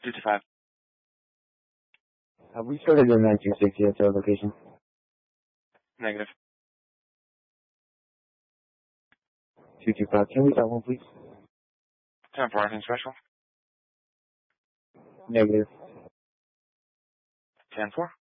225. Have we started your 926 yet to our location? Negative. 225. Can we start one, please? 10-4, anything special? Negative. 10-4.